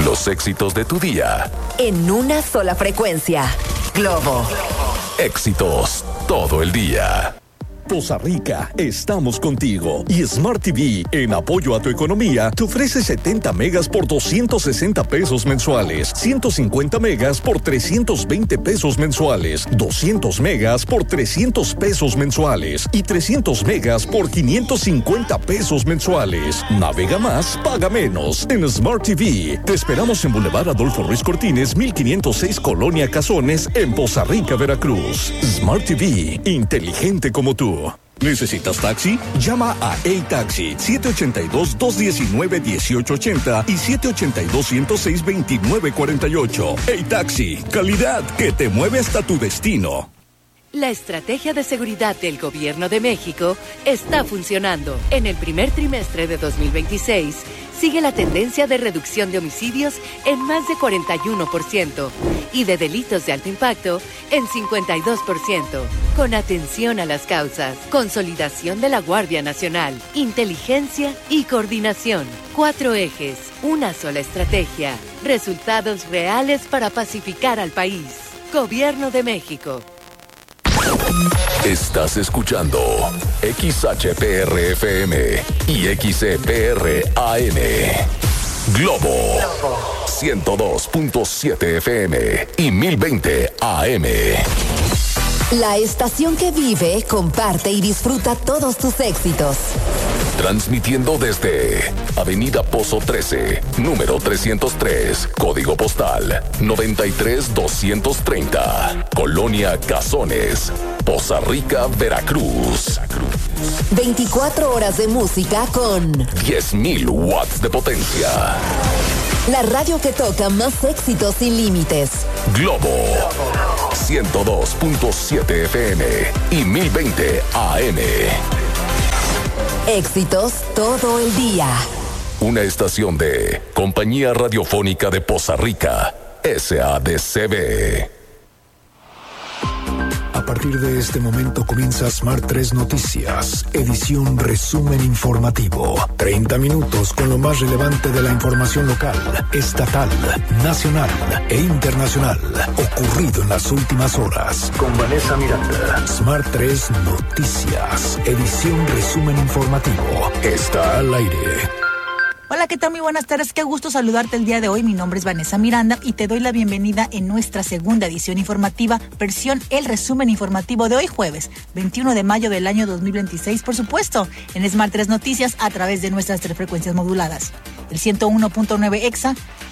Los éxitos de tu día. En una sola frecuencia. Globo. Éxitos todo el día. Poza Rica, estamos contigo. Y Smart TV, en apoyo a tu economía, te ofrece 70 megas por 260 pesos mensuales, 150 megas por 320 pesos mensuales, 200 megas por 300 pesos mensuales y 300 megas por 550 pesos mensuales. Navega más, paga menos en Smart TV. Te esperamos en Boulevard Adolfo Ruiz Cortines, 1506 Colonia Cazones, en Poza Rica, Veracruz. Smart TV, inteligente como tú. ¿Necesitas taxi? Llama a A-Taxi 782-219-1880 y 782-106-2948. A-Taxi, calidad que te mueve hasta tu destino. La estrategia de seguridad del Gobierno de México está funcionando. En el primer trimestre de 2026, sigue la tendencia de reducción de homicidios en más de 41% y de delitos de alto impacto en 52%, con atención a las causas, consolidación de la Guardia Nacional, inteligencia y coordinación. 4 ejes, una sola estrategia, resultados reales para pacificar al país. Gobierno de México. Estás escuchando XHPR-FM y XCPR-AM. Globo 102.7 FM y 1020 AM. La estación que vive, comparte y disfruta todos tus éxitos. Transmitiendo desde Avenida Pozo 13, número 303, código postal 93230, Colonia Cazones, Poza Rica, Veracruz. 24 horas de música con 10,000 watts de potencia. La radio que toca más éxitos sin límites. Globo 102.7 FM y 1020 AM. Éxitos todo el día. Una estación de Compañía Radiofónica de Poza Rica, SADCB. A partir de este momento comienza Smart 3 Noticias, edición resumen informativo. 30 minutos con lo más relevante de la información local, estatal, nacional e internacional, ocurrido en las últimas horas. Con Vanessa Miranda. Smart 3 Noticias, edición resumen informativo. Está al aire. Hola, ¿qué tal? Muy buenas tardes. Qué gusto saludarte el día de hoy. Mi nombre es Vanessa Miranda y te doy la bienvenida en nuestra segunda edición informativa, versión El Resumen Informativo de hoy jueves, 21 de mayo del año 2026, por supuesto, en Smart 3 Noticias a través de nuestras 3 frecuencias moduladas. El 101.9 EXA,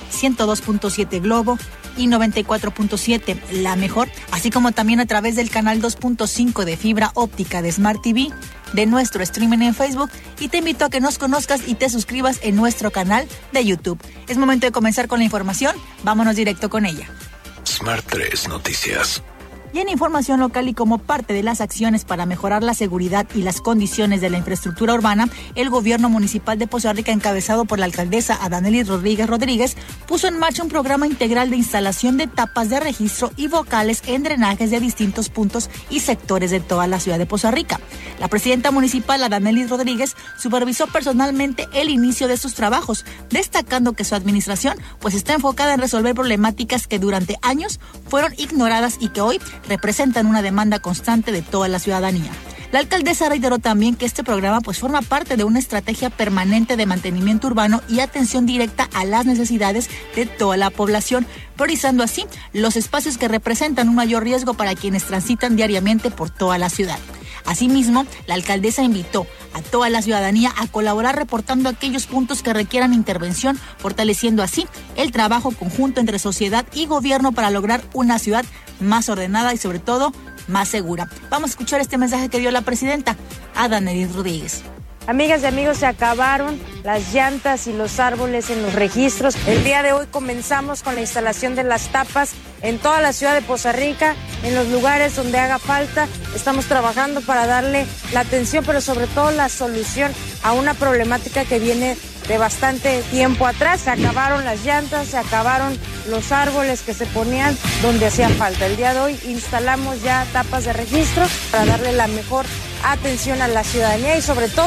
102.7 Globo y 94.7 La Mejor, así como también a través del canal 2.5 de fibra óptica de Smart TV, de nuestro streaming en Facebook, y te invito a que nos conozcas y te suscribas en nuestro canal de YouTube. Es momento de comenzar con la información, vámonos directo con ella. Smart 3 Noticias. Y en información local y como parte de las acciones para mejorar la seguridad y las condiciones de la infraestructura urbana, el gobierno municipal de Poza Rica, encabezado por la alcaldesa Adanelis Rodríguez, puso en marcha un programa integral de instalación de tapas de registro y vocales en drenajes de distintos puntos y sectores de toda la ciudad de Poza Rica. La presidenta municipal, Adanelis Rodríguez, supervisó personalmente el inicio de estos trabajos, destacando que su administración está enfocada en resolver problemáticas que durante años fueron ignoradas y que hoy representan una demanda constante de toda la ciudadanía. La alcaldesa reiteró también que este programa forma parte de una estrategia permanente de mantenimiento urbano y atención directa a las necesidades de toda la población, priorizando así los espacios que representan un mayor riesgo para quienes transitan diariamente por toda la ciudad. Asimismo, la alcaldesa invitó a toda la ciudadanía a colaborar reportando aquellos puntos que requieran intervención, fortaleciendo así el trabajo conjunto entre sociedad y gobierno para lograr una ciudad más ordenada y sobre todo más segura. Vamos a escuchar este mensaje que dio la presidenta Adanelis Rodríguez. Amigas y amigos, se acabaron las llantas y los árboles en los registros. El día de hoy comenzamos con la instalación de las tapas en toda la ciudad de Poza Rica, en los lugares donde haga falta. Estamos trabajando para darle la atención, pero sobre todo la solución a una problemática que viene de bastante tiempo atrás. Se acabaron las llantas, se acabaron los árboles que se ponían donde hacía falta. El día de hoy instalamos ya tapas de registro para darle la mejor atención a la ciudadanía y sobre todo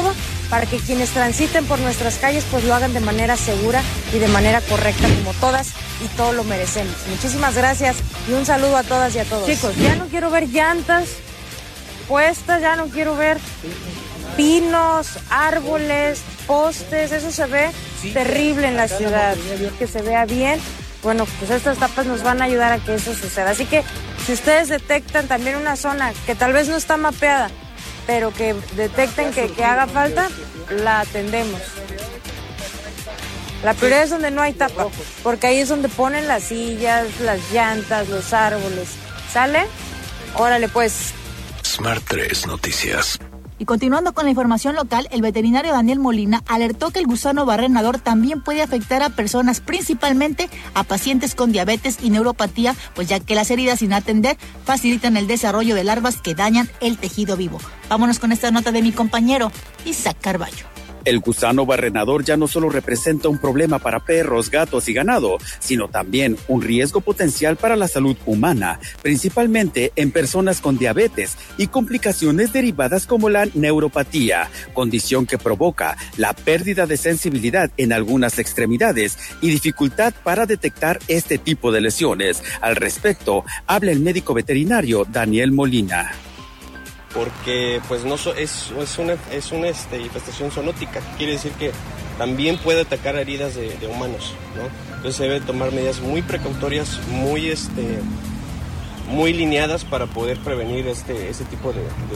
para que quienes transiten por nuestras calles pues lo hagan de manera segura y de manera correcta, como todas y todos lo merecemos. Muchísimas gracias y un saludo a todas y a todos. Chicos, ya no quiero ver llantas puestas, ya no quiero ver pinos, árboles, postes, eso se ve terrible en la ciudad. Que se vea bien, bueno, pues estas tapas nos van a ayudar a que eso suceda. Así que si ustedes detectan también una zona que tal vez no está mapeada, pero que detecten que haga falta, la atendemos. La prioridad es donde no hay tapa, porque ahí es donde ponen las sillas, las llantas, los árboles. ¿Sale? Órale pues. Smart 3 Noticias. Y continuando con la información local, el veterinario Daniel Molina alertó que el gusano barrenador también puede afectar a personas, principalmente a pacientes con diabetes y neuropatía, pues ya que las heridas sin atender facilitan el desarrollo de larvas que dañan el tejido vivo. Vámonos con esta nota de mi compañero Isaac Carballo. El gusano barrenador ya no solo representa un problema para perros, gatos y ganado, sino también un riesgo potencial para la salud humana, principalmente en personas con diabetes y complicaciones derivadas como la neuropatía, condición que provoca la pérdida de sensibilidad en algunas extremidades y dificultad para detectar este tipo de lesiones. Al respecto, habla el médico veterinario Daniel Molina. Porque pues no es una infestación zoonótica, quiere decir que también puede atacar heridas de humanos, ¿no? Entonces se debe tomar medidas muy precautorias, muy lineadas para poder prevenir ese tipo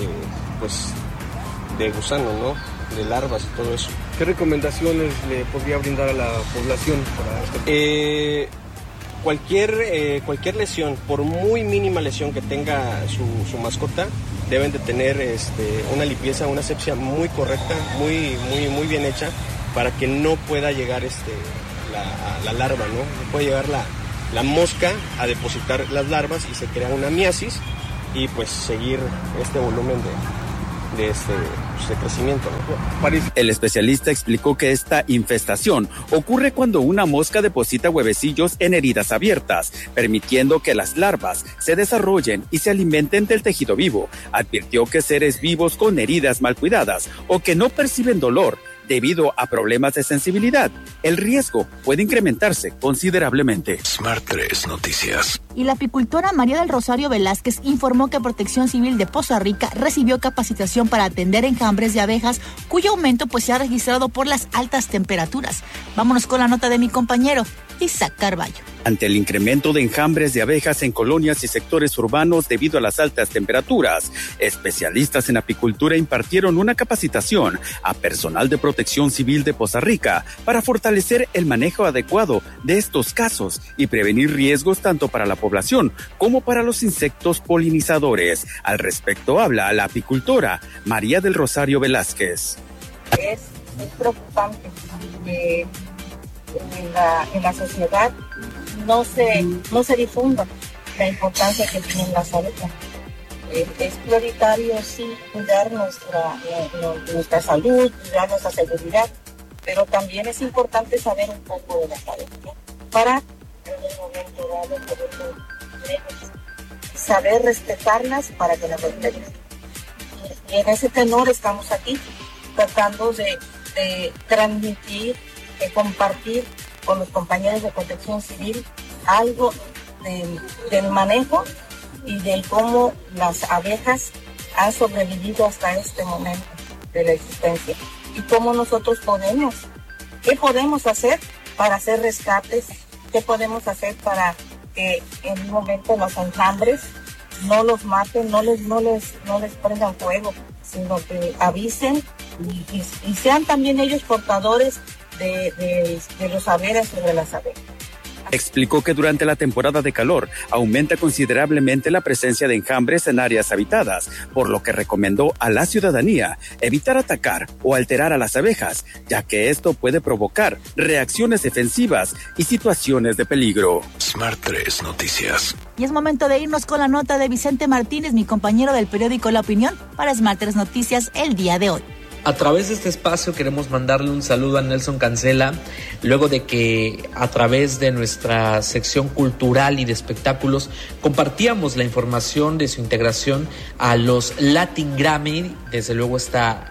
de gusano, ¿no? De larvas y todo eso. ¿Qué recomendaciones le podría brindar a la población para esto? Cualquier lesión, por muy mínima lesión que tenga su mascota, deben de tener una limpieza, una asepsia muy correcta, muy bien hecha, para que no pueda llegar la larva, ¿no? No puede llegar la mosca a depositar las larvas y se crea una miasis y pues seguir este volumen de crecimiento, ¿no? El especialista explicó que esta infestación ocurre cuando una mosca deposita huevecillos en heridas abiertas, permitiendo que las larvas se desarrollen y se alimenten del tejido vivo. Advirtió que seres vivos con heridas mal cuidadas o que no perciben dolor debido a problemas de sensibilidad, el riesgo puede incrementarse considerablemente. Smart 3 Noticias. Y la apicultora María del Rosario Velázquez informó que Protección Civil de Poza Rica recibió capacitación para atender enjambres de abejas, cuyo aumento pues se ha registrado por las altas temperaturas. Vámonos con la nota de mi compañero Isaac Carballo. Ante el incremento de enjambres de abejas en colonias y sectores urbanos debido a las altas temperaturas, especialistas en apicultura impartieron una capacitación a personal de Protección Civil de Poza Rica para fortalecer el manejo adecuado de estos casos y prevenir riesgos tanto para la población como para los insectos polinizadores. Al respecto habla la apicultora María del Rosario Velázquez. Es preocupante que en la sociedad no se difunda la importancia que tienen las abejas. Es prioritario sí cuidar nuestra salud, cuidar nuestra seguridad, pero también es importante saber un poco de las abejas para en un momento dado poder saber respetarlas para que nos respeten. Y en ese tenor estamos aquí tratando de transmitir, de compartir con los compañeros de Protección Civil algo del manejo y del cómo las abejas han sobrevivido hasta este momento de la existencia y cómo nosotros qué podemos hacer para hacer rescates, qué podemos hacer para que en un momento los enjambres no los maten, no les prendan fuego, sino que avisen y sean también ellos portadores de los saberes sobre las abejas. Explicó que durante la temporada de calor aumenta considerablemente la presencia de enjambres en áreas habitadas, por lo que recomendó a la ciudadanía evitar atacar o alterar a las abejas, ya que esto puede provocar reacciones defensivas y situaciones de peligro. Smart 3 Noticias. Y es momento de irnos con la nota de Vicente Martínez, mi compañero del periódico La Opinión, para Smart 3 Noticias el día de hoy. A través de este espacio queremos mandarle un saludo a Nelson Cancela, luego de que a través de nuestra sección cultural y de espectáculos compartíamos la información de su integración a los Latin Grammy. Desde luego esta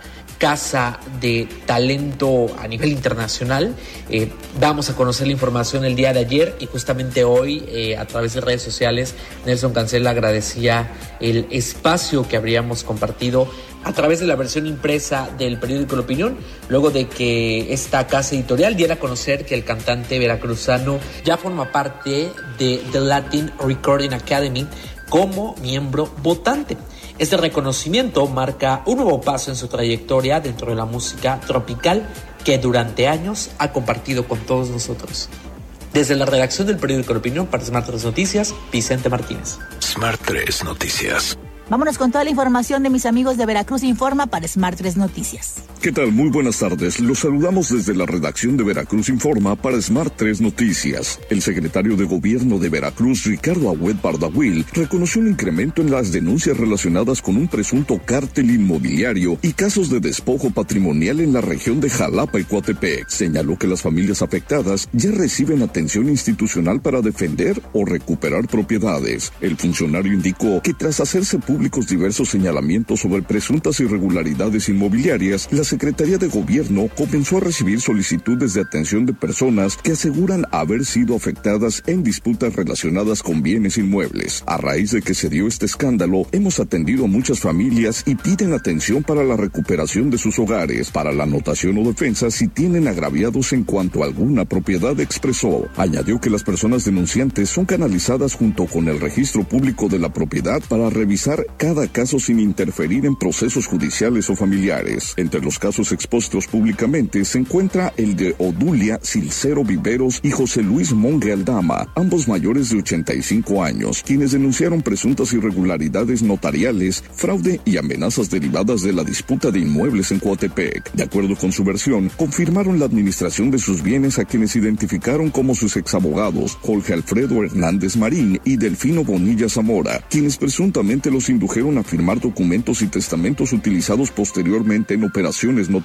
casa de talento a nivel internacional. Damos a conocer la información el día de ayer y justamente hoy a través de redes sociales Nelson Cancela agradecía el espacio que habríamos compartido a través de la versión impresa del periódico La Opinión, luego de que esta casa editorial diera a conocer que el cantante veracruzano ya forma parte de The Latin Recording Academy como miembro votante. Este reconocimiento marca un nuevo paso en su trayectoria dentro de la música tropical que durante años ha compartido con todos nosotros. Desde la redacción del periódico La Opinión para Smart 3 Noticias, Vicente Martínez. Smart 3 Noticias. Vámonos con toda la información de mis amigos de Veracruz Informa para Smart 3 Noticias. ¿Qué tal? Muy buenas tardes. Los saludamos desde la redacción de Veracruz Informa para Smart 3 Noticias. El secretario de Gobierno de Veracruz, Ricardo Agüed Bardahuil, reconoció un incremento en las denuncias relacionadas con un presunto cártel inmobiliario y casos de despojo patrimonial en la región de Jalapa y Coatepec. Señaló que las familias afectadas ya reciben atención institucional para defender o recuperar propiedades. El funcionario indicó que tras hacerse públicos diversos señalamientos sobre presuntas irregularidades inmobiliarias, la Secretaría de Gobierno comenzó a recibir solicitudes de atención de personas que aseguran haber sido afectadas en disputas relacionadas con bienes inmuebles. A raíz de que se dio este escándalo, hemos atendido a muchas familias y piden atención para la recuperación de sus hogares, para la anotación o defensa si tienen agraviados en cuanto a alguna propiedad, expresó. Añadió que las personas denunciantes son canalizadas junto con el registro público de la propiedad para revisar cada caso sin interferir en procesos judiciales o familiares. Entre los casos expuestos públicamente se encuentra el de Odulia Silcero Viveros y José Luis Monge Aldama, ambos mayores de 85 años, quienes denunciaron presuntas irregularidades notariales, fraude y amenazas derivadas de la disputa de inmuebles en Coatepec. De acuerdo con su versión, confirmaron la administración de sus bienes a quienes identificaron como sus exabogados, Jorge Alfredo Hernández Marín y Delfino Bonilla Zamora, quienes presuntamente los indujeron a firmar documentos y testamentos utilizados posteriormente en operaciones notariales.